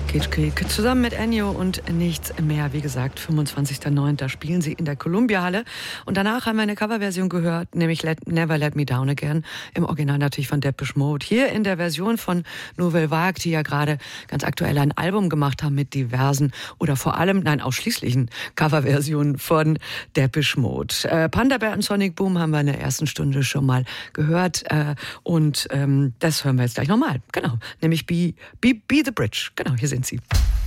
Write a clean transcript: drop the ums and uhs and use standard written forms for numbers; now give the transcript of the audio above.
Kitschkrieg zusammen mit Ennio und nichts mehr. Wie gesagt, 25.09. spielen sie in der Columbia-Halle. Und danach haben wir eine Coverversion gehört, nämlich Never Let Me Down Again. Im Original natürlich von Depeche Mode. Hier in der Version von Nouvelle Vague, die ja gerade ganz aktuell ein Album gemacht haben mit diversen oder vor allem, nein, ausschließlichen Coverversionen von Depeche Mode. Panda Bear und Sonic Boom haben wir in der ersten Stunde schon mal gehört. Und das hören wir jetzt gleich nochmal. Genau, nämlich Be the Bridge. Genau, hier sind sie.